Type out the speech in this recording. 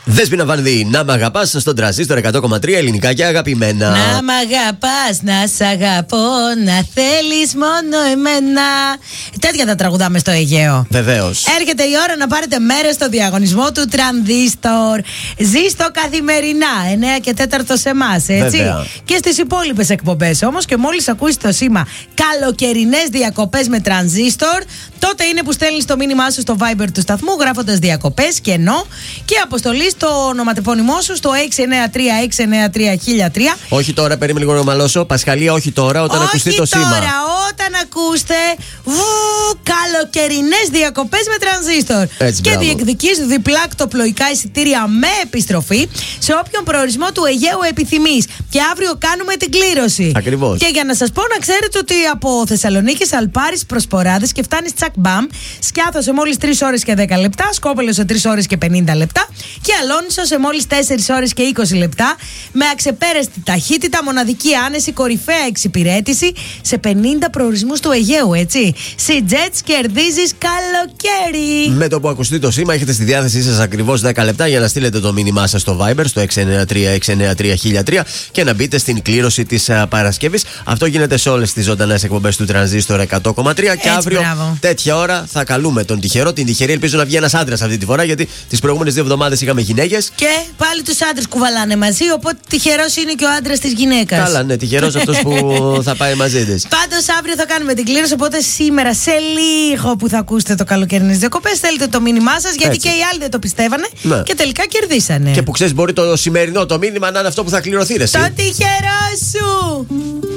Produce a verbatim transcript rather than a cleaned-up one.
Δέσποινα Βανδύ, να μ' αγαπάς στον τρανζίστορ εκατό κόμμα τρία, ελληνικά και αγαπημένα. Να μ' αγαπάς, να σ' αγαπώ, να θέλεις μόνο εμένα. Τέτοια τα τραγουδάμε στο Αιγαίο. Βεβαίως. Έρχεται η ώρα να πάρετε μέρος στο διαγωνισμό του Τρανζίστορ. Ζήστο καθημερινά, εννέα και τέταρτο σε εμάς, έτσι. Βέβαια. Και στις υπόλοιπες εκπομπές όμως. Και μόλις ακούσει το σήμα καλοκαιρινές διακοπές με Τρανζίστορ, τότε είναι που στέλνεις το μήνυμά σου στο Viber του σταθμού γράφοντας διακοπές και ενώ και αποστολή στο ονοματεπώνυμό σου στο έξι εννέα τρία έξι εννέα τρία χίλια τρία. Όχι τώρα, περίμενε λίγο να μαλώσω. Πασχαλία, όχι τώρα, όταν όχι ακουστεί το τώρα, σήμα. Όταν ακούστε βου, καλοκαιρινές διακοπές με Τρανζίστορ. Έτσι, και μπράβο. διεκδικείς διπλά κτοπλοϊκά εισιτήρια με επιστροφή σε όποιον προορισμό του Αιγαίου επιθυμείς. Και αύριο κάνουμε την κλήρωση. Ακριβώς. Και για να σας πω να ξέρετε ότι από Θεσσαλονίκη Αλπάρης Προσποράδες και φτάνεις τσακ μπαμ, Σκιάθο σε μόλις τρεις ώρες και δέκα λεπτά, Σκόπελο σε τρεις ώρες και πενήντα λεπτά και Αλόνισο σε μόλις τέσσερις ώρες και είκοσι λεπτά, με αξεπέραστη ταχύτητα, μοναδική άνεση, κορυφαία εξυπηρέτηση σε πενήντα προορισμούς του Αιγαίου, έτσι. Sea-Jets, κερδίζεις καλοκαίρι. Με το που ακουστεί το σήμα, έχετε στη διάθεσή σας ακριβώς δέκα λεπτά για να στείλετε το μήνυμά σας στο Viber στο έξι εννέα τρία έξι εννέα τρία χίλια τρία και να μπείτε στην κλήρωση της uh, Παρασκευής. Αυτό γίνεται σε όλες τις ζωντανές εκπομπές του Τρανζίστορ εκατό κόμμα τρία. Και αύριο μπράβο. τέτοια ώρα θα καλούμε τον τυχερό, την τυχερή. Ελπίζω να βγει ένας άντρας αυτή τη φορά, γιατί τις προηγούμενες δύο εβδομάδες είχαμε γυναίκες. Και πάλι τους άντρες κουβαλάνε μαζί, οπότε τυχερός είναι και ο άντρας της γυναίκας. Καλά, ναι, τυχερός αυτός που θα πάει μαζί της. Πάντως αύριο θα κάνουμε την κλήρωση, οπότε σήμερα σε λίγο που θα ακούσετε το καλοκαιρινές διακοπές, στέλνετε το μήνυμά σας, γιατί Έτσι. και οι άλλοι δεν το πιστεύανε Ναι. και τελικά κερδίσανε. Και που ξέρεις, μπορεί το σημερινό το μήνυμα να είναι αυτό που θα κληρωθεί, ρε, εσύ. Το τυχερό σου!